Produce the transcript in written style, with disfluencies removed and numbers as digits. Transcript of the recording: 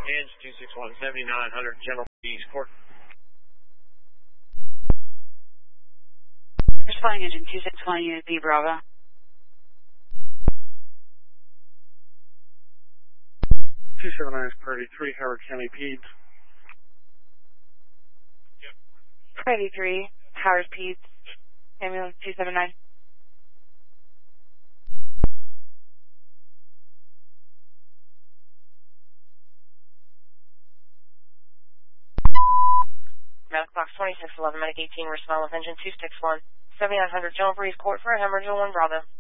Hands 261, 7900, General East Court. Responding engine 2620, Unit B, Bravo. 279 Priority 3, Howard County Peds. Priority 3, Howard Peds, ambulance 279. Medical box 2611, Medic 18, respond with engine 261, 7900, General Breeze Court for a hemorrhage 1 Bravo.